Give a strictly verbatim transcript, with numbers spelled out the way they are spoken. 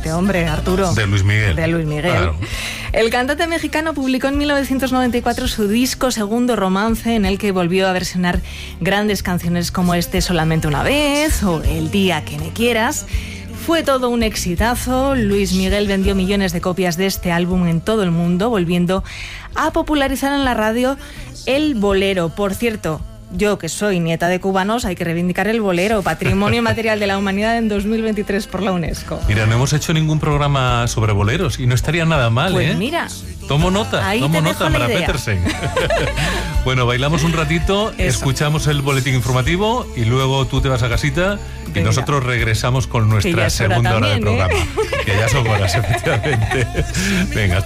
este hombre, Arturo. De Luis Miguel. De Luis Miguel. Claro. El cantante mexicano publicó en mil novecientos noventa y cuatro su disco Segundo Romance, en el que volvió a versionar grandes canciones como este Solamente una vez o El día que me quieras. Fue todo un exitazo. Luis Miguel vendió millones de copias de este álbum en todo el mundo, volviendo a popularizar en la radio el bolero. Por cierto, yo que soy nieta de cubanos, hay que reivindicar el bolero, Patrimonio Material de la Humanidad en dos mil veintitrés por la UNESCO. Mira, no hemos hecho ningún programa sobre boleros y no estaría nada mal, pues ¿eh? Pues mira. Tomo nota, Ahí tomo te nota, dejo la Mara idea. Petersen. Bueno, bailamos un ratito, Eso. escuchamos el boletín informativo y luego tú te vas a casita y Venga. nosotros regresamos con Que ya nuestra es hora segunda hora de también, ¿eh? programa. Que ya son horas, efectivamente. Venga.